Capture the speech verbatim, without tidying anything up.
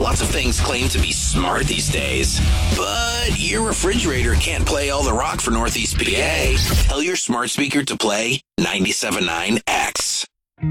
Lots of things claim to be smart these days, but your refrigerator can't play all the rock for Northeast P A. Tell your smart speaker to play ninety-seven point nine X.